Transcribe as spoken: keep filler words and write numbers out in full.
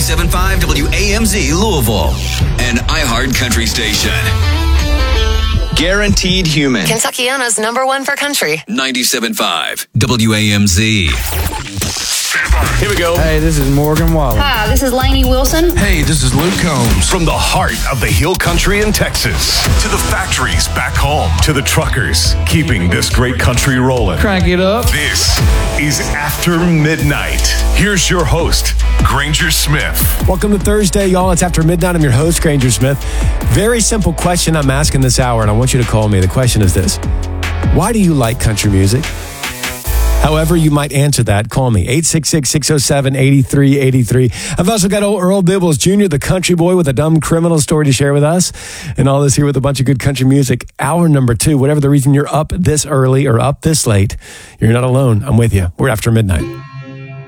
ninety-seven point five W A M Z Louisville, an iHeart Country station. Guaranteed Human. Kentuckiana's number one for country. ninety-seven point five W A M Z. Here we go. Hey, this is Morgan Wallen. Hi, this is Lainey Wilson. Hey, this is Luke Combs. From the heart of the Hill Country in Texas to the factories back home to the truckers keeping this great country rolling. Crank it up. This is After Midnight. Here's your host, Granger Smith. Welcome to Thursday, y'all. It's After Midnight. I'm your host, Granger Smith. Very simple question I'm asking this hour, and I want you to call me. The question is this: why do you like country music? However you might answer that, call me, eight six six, six oh seven, eight three eight three. I've also got old Earl Bibbles Junior, the country boy with a dumb criminal story to share with us. And all this here with a bunch of good country music. Hour number two, whatever the reason you're up this early or up this late, you're not alone. I'm with you. We're After Midnight.